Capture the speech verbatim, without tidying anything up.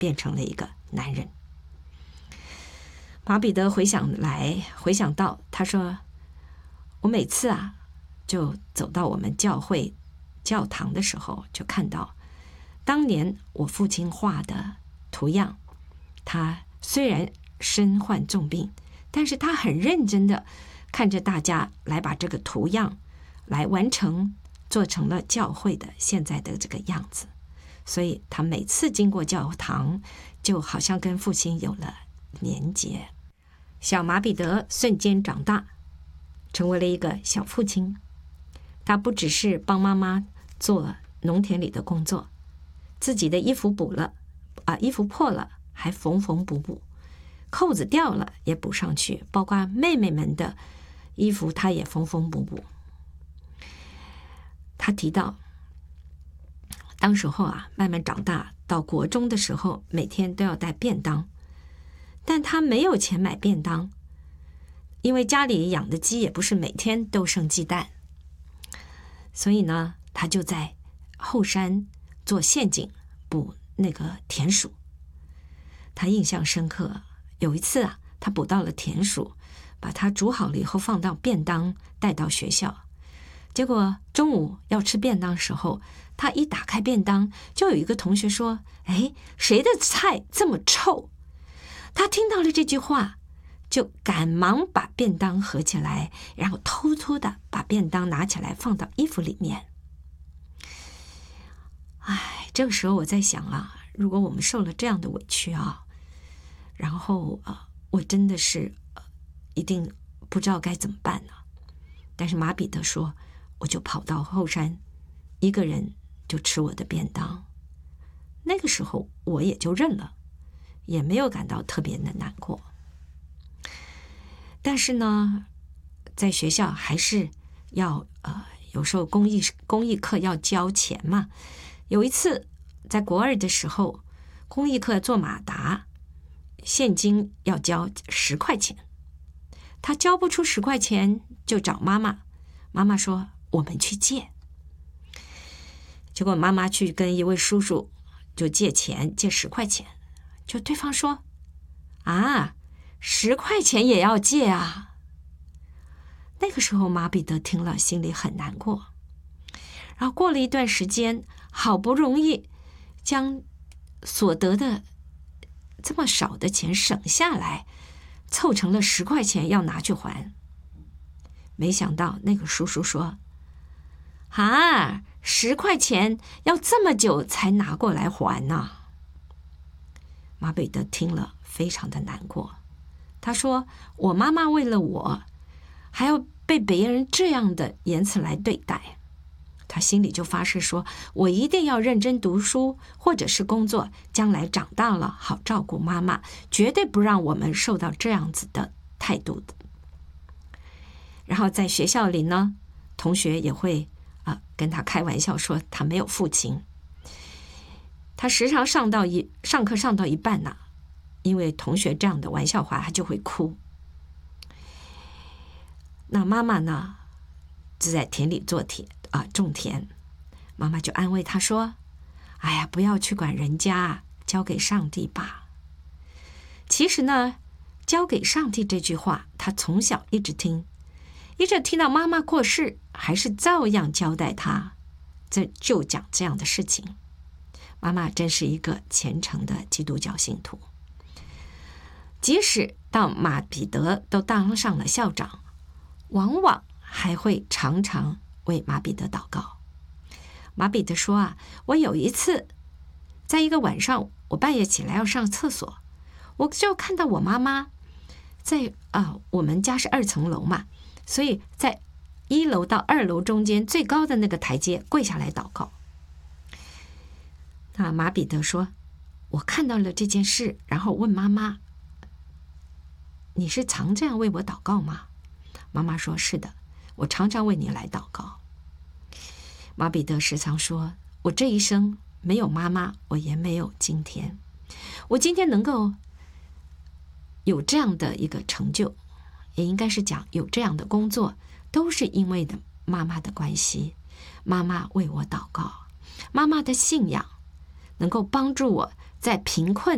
变成了一个男人。马彼得回想来，回想到，他说：“我每次啊，就走到我们教会教堂的时候，就看到当年我父亲画的图样。他虽然身患重病，但是他很认真的看着大家来把这个图样来完成，做成了教会的现在的这个样子。所以他每次经过教堂，就好像跟父亲有了连结。小马彼得瞬间长大，成为了一个小父亲。他不只是帮妈妈做农田里的工作，自己的衣服补了啊，衣服破了还缝缝补补，扣子掉了也补上去，包括妹妹们的衣服他也缝缝补补。他提到当时候啊，慢慢长大到国中的时候，每天都要带便当，但他没有钱买便当，因为家里养的鸡也不是每天都生鸡蛋，所以呢，他就在后山做陷阱捕那个田鼠。他印象深刻，有一次啊，他捕到了田鼠，把它煮好了以后放到便当带到学校。结果中午要吃便当的时候，他一打开便当，就有一个同学说：“哎，谁的菜这么臭？”他听到了这句话，就赶忙把便当合起来，然后偷偷的把便当拿起来放到衣服里面。哎，这个时候我在想啊，如果我们受了这样的委屈啊，然后啊，我真的是、呃、一定不知道该怎么办呢。但是马彼得说，我就跑到后山，一个人就吃我的便当。那个时候我也就认了，也没有感到特别的难过。但是呢，在学校还是要呃，有时候公益公益课要交钱嘛。有一次在国二的时候，公益课做马达，现金要交十块钱，他交不出十块钱，就找妈妈。妈妈说我们去借。结果妈妈去跟一位叔叔就借钱，借十块钱。就对方说：“啊，十块钱也要借啊！”那个时候马彼得听了心里很难过。然后过了一段时间，好不容易将所得的这么少的钱省下来，凑成了十块钱要拿去还。没想到那个叔叔说：“啊，十块钱要这么久才拿过来还呢。”马彼得听了非常的难过，他说：“我妈妈为了我，还要被别人这样的言辞来对待。”他心里就发誓说：“我一定要认真读书，或者是工作，将来长大了好照顾妈妈，绝对不让我们受到这样子的态度的。”然后在学校里呢，同学也会啊、呃、跟他开玩笑说他没有父亲。他时常上到一上课上到一半呢、啊，因为同学这样的玩笑话，他就会哭。那妈妈呢，就在田里做田啊种田，妈妈就安慰他说：“哎呀，不要去管人家，交给上帝吧。”其实呢，交给上帝这句话，他从小一直听。一直听到妈妈过世，还是照样交代他，这就讲这样的事情。妈妈真是一个虔诚的基督教信徒，即使到马彼得都当上了校长，往往还会常常为马彼得祷告。马彼得说啊，我有一次在一个晚上，我半夜起来要上厕所，我就看到我妈妈在啊，我们家是二层楼嘛，所以在一楼到二楼中间最高的那个台阶跪下来祷告。那马彼得说，我看到了这件事，然后问妈妈，你是常这样为我祷告吗？妈妈说，是的，我常常为你来祷告。马彼得时常说，我这一生没有妈妈，我也没有今天。我今天能够有这样的一个成就，也应该是讲有这样的工作，都是因为的妈妈的关系。妈妈为我祷告，妈妈的信仰能够帮助我在贫困